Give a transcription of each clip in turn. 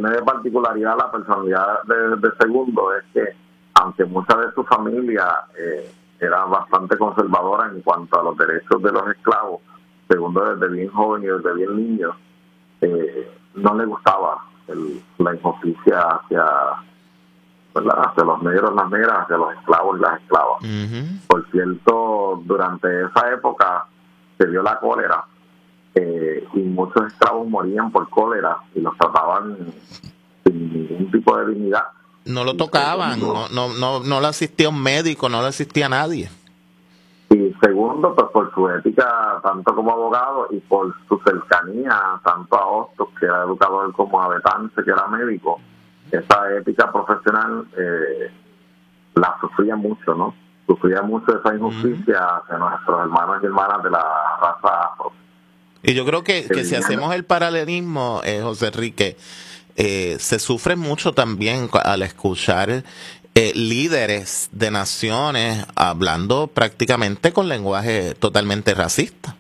tiene de particularidad la personalidad de Segundo es que, aunque mucha de su familia era bastante conservadora en cuanto a los derechos de los esclavos, Segundo desde bien joven y desde bien niño no le gustaba la injusticia hacia, ¿verdad?, hacia los negros, las negras, hacia los esclavos y las esclavas. Uh-huh. Por cierto, durante esa época se dio la cólera y muchos esclavos morían por cólera y los trataban sin ningún tipo de dignidad. No lo tocaban, no le asistía un médico, no le asistía a nadie. Y Segundo, pues por su ética tanto como abogado y por su cercanía tanto a Hostos, que era educador, como a Betance, que era médico, esa ética profesional la sufría mucho, ¿no? Sufría mucho esa injusticia hacia nuestros hermanos y hermanas de la raza afro. Y yo creo que si hacemos el paralelismo, José Enrique, se sufre mucho también al escuchar líderes de naciones hablando prácticamente con lenguaje totalmente racista.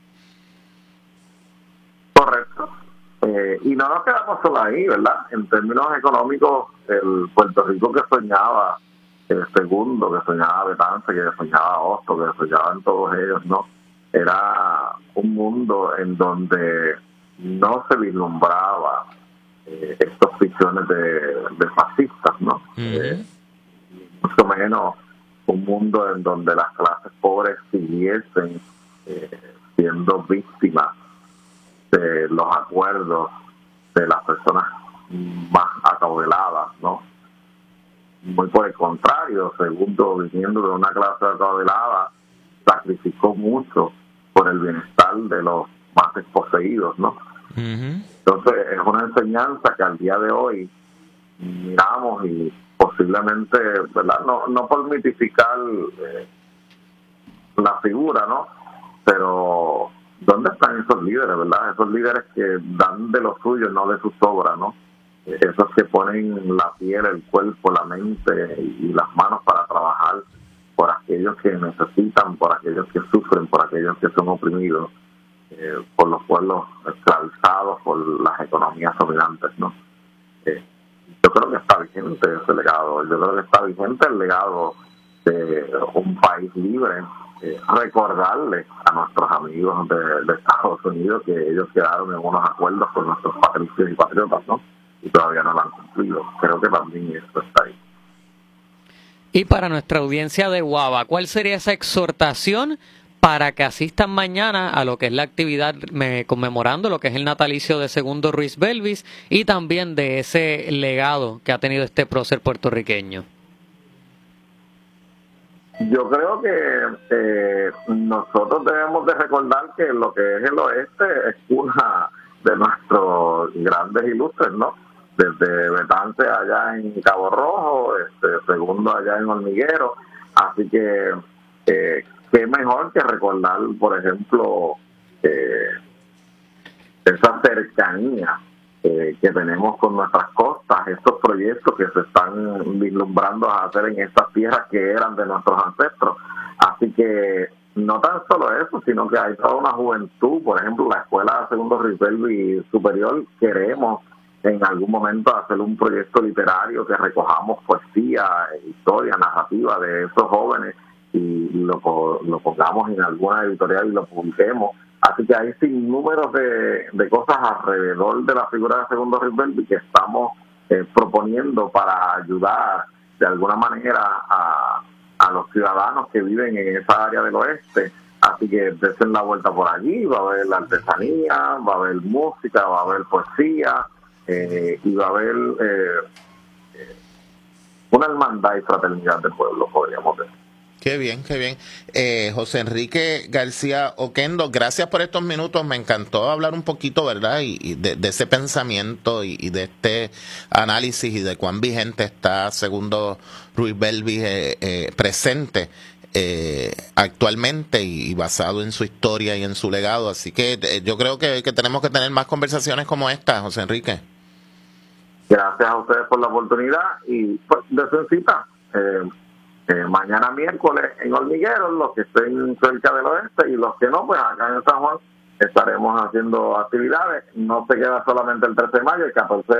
Correcto. Y no nos quedamos solo ahí, ¿verdad? En términos económicos, el Puerto Rico que soñaba, el Segundo, que soñaba Betance, que soñaba Hostos, que soñaban todos ellos, ¿no? Era un mundo en donde no se vislumbraba estos ficciones de fascistas, ¿no? Uh-huh. Mucho menos un mundo en donde las clases pobres siguiesen siendo víctimas de los acuerdos de las personas más acaudaladas, ¿no? Muy por el contrario, Segundo, viniendo de una clase acaudalada, sacrificó mucho por el bienestar de los más desposeídos, ¿no? Uh-huh. Entonces es una enseñanza que al día de hoy miramos y posiblemente, ¿verdad?, no por mitificar la figura, ¿no? Pero ¿dónde están esos líderes, verdad? Esos líderes que dan de lo suyo, no de sus obras, ¿no? Esos que ponen la piel, el cuerpo, la mente y las manos para trabajar por aquellos que necesitan, por aquellos que sufren, por aquellos que son oprimidos, por los pueblos esclavizados, por las economías dominantes, ¿no? Yo creo que está vigente ese legado. Yo creo que está vigente el legado de un país libre. Recordarle a nuestros amigos de Estados Unidos que ellos quedaron en unos acuerdos con nuestros patricios y patriotas, ¿no? Y todavía no lo han cumplido. Creo que también eso está ahí. Y para nuestra audiencia de Guava, ¿cuál sería esa exhortación para que asistan mañana a lo que es la actividad conmemorando lo que es el natalicio de Segundo Ruiz Belvis y también de ese legado que ha tenido este prócer puertorriqueño? Yo creo que nosotros debemos de recordar que lo que es el oeste es una de nuestros grandes ilustres, ¿no? Desde Betance allá en Cabo Rojo, Segundo allá en Hormiguero, así que qué mejor que recordar, por ejemplo, esa cercanía que tenemos con nuestras costas, estos proyectos que se están vislumbrando a hacer en estas tierras que eran de nuestros ancestros. Así que no tan solo eso, sino que hay toda una juventud, por ejemplo, la Escuela Segundo Ruiz Belvis Superior, queremos en algún momento hacer un proyecto literario que recojamos poesía, historia, narrativa de esos jóvenes y lo pongamos en alguna editorial y lo publiquemos. Así que hay sinnúmeros de cosas alrededor de la figura de Segundo Ruiz Belvis que estamos proponiendo para ayudar de alguna manera a los ciudadanos que viven en esa área del oeste. Así que desen la vuelta por allí, va a haber artesanía, va a haber música, va a haber poesía y va a haber una hermandad y fraternidad del pueblo, podríamos decir. Qué bien, qué bien. José Enrique García Oquendo, gracias por estos minutos. Me encantó hablar un poquito, ¿verdad? Y de ese pensamiento y de este análisis y de cuán vigente está Segundo Ruiz Belvis presente actualmente y basado en su historia y en su legado. Así que yo creo que tenemos que tener más conversaciones como esta, José Enrique. Gracias a ustedes por la oportunidad y pues, de su cita. Mañana miércoles en Hormigueros, los que estén cerca del oeste y los que no, pues acá en San Juan estaremos haciendo actividades. No se queda solamente el 13 de mayo, el 14